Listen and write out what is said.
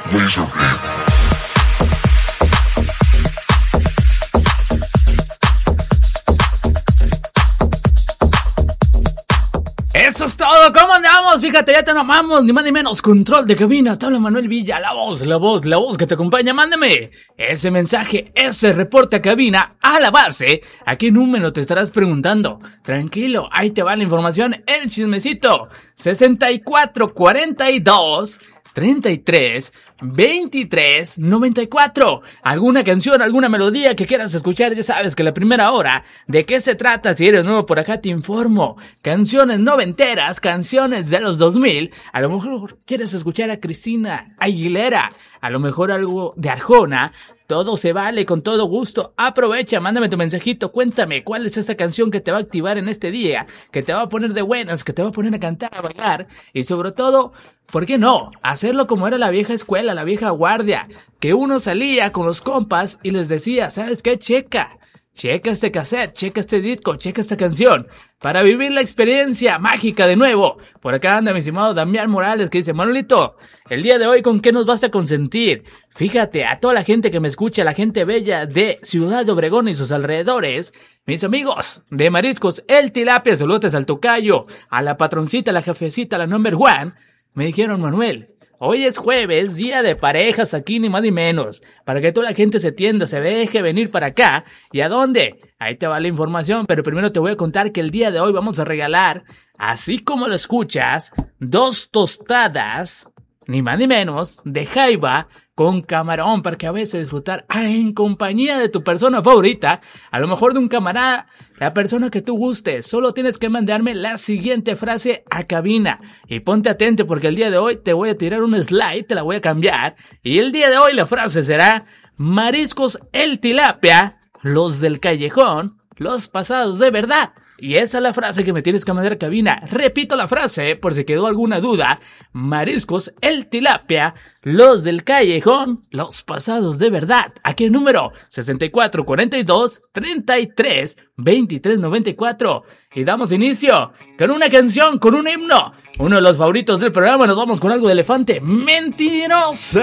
Eso es todo, ¿cómo andamos? Fíjate, ya te nomamos, ni más ni menos, control de cabina, te habla Manuel Villa, la voz que te acompaña, mándame ese mensaje, ese reporte a cabina, a la base, ¿a qué número te estarás preguntando? Tranquilo, ahí te va la información, el chismecito, 6442 33 23 94. ¿Alguna canción, alguna melodía que quieras escuchar? Ya sabes que la primera hora, ¿de qué se trata? Si eres nuevo por acá te informo. Canciones noventeras, canciones de los 2000. A lo mejor quieres escuchar a Cristina Aguilera, a lo mejor algo de Arjona. Todo se vale, con todo gusto. Aprovecha, mándame tu mensajito, cuéntame cuál es esa canción que te va a activar en este día, que te va a poner de buenas, que te va a poner a cantar, a bailar y sobre todo, ¿por qué no? Hacerlo como era la vieja escuela, la vieja guardia, que uno salía con los compas y les decía, ¿sabes qué? Checa este cassette, checa este disco, checa esta canción, para vivir la experiencia mágica de nuevo. Por acá anda mi estimado Damián Morales que dice, Manolito, el día de hoy ¿con qué nos vas a consentir? Fíjate, a toda la gente que me escucha, la gente bella de Ciudad de Obregón y sus alrededores, mis amigos de Mariscos El Tilapia, saludos al tocayo, a la patroncita, a la jefecita, a la number one, me dijeron, Manuel, hoy es jueves, día de parejas aquí ni más ni menos, para que toda la gente se tienda, se deje venir para acá. ¿Y a dónde? Ahí te va la información, pero primero te voy a contar que el día de hoy vamos a regalar, así como lo escuchas, 2 tostadas, ni más ni menos, de jaiba con camarón, para que a veces disfrutar en compañía de tu persona favorita, a lo mejor de un camarada, la persona que tú gustes. Solo tienes que mandarme la siguiente frase a cabina y ponte atento porque el día de hoy te voy a tirar un slide, te la voy a cambiar y el día de hoy la frase será: Mariscos El Tilapia, los del callejón, los pasados de verdad. Y esa es la frase que me tienes que mandar a cabina. Repito la frase por si quedó alguna duda. Mariscos El Tilapia, los del callejón, los pasados de verdad. ¿A qué número? 6442 33 23 94. Y damos inicio con una canción, con un himno, uno de los favoritos del programa. Nos vamos con algo de Elefante Mentiroso.